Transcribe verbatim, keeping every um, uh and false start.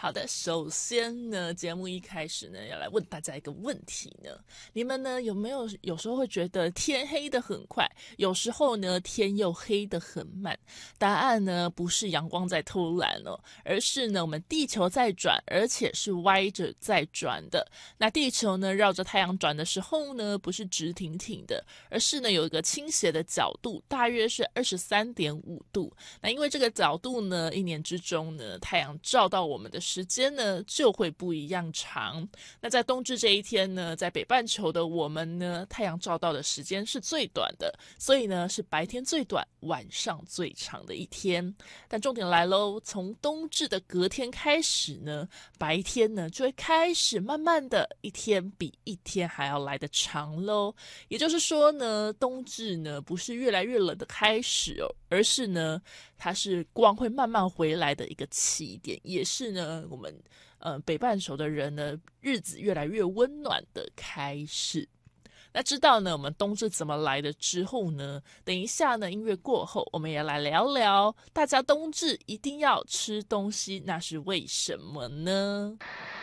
好的，首先呢，节目一开始呢，要来问大家一个问题呢，你们呢有没有有时候会觉得天黑得很快，有时候呢天又黑得很慢？答案呢不是阳光在偷懒哦，而是呢我们地球在转，而且是歪着在转的。那地球呢绕着太阳转的时候呢，不是直挺挺的，而是呢有一个倾斜的角度，大约是二十三点五度。那因为这个角度呢，一年之中呢，太阳照到我们的时间呢就会不一样长。那在冬至这一天呢，在北半球的我们呢，太阳照到的时间是最短的，所以呢是白天最短，晚上最长的一天。但重点来喽，从冬至的隔天开始呢，白天呢就会开始慢慢的一天比一天还要来得长喽。也就是说呢，冬至呢不是越来越冷的开始哦，而是呢它是光会慢慢回来的一个起点，也是呢我们呃北半球的人呢日子越来越温暖的开始。那知道呢我们冬至怎么来的之后呢，等一下呢音乐过后，我们也来聊聊大家冬至一定要吃东西，那是为什么呢？